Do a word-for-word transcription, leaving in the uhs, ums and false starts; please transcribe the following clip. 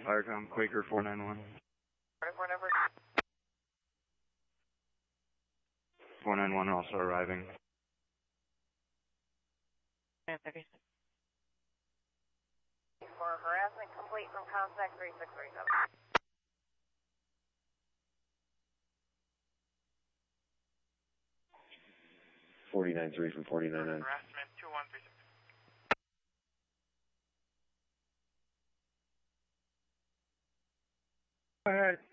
Firecom, Quaker four nine one. forty-four number. four nine one also arriving. For harassment complete from contact three six three seven. forty-nine three from forty-nine nine. Harassment two one three six. Go ahead.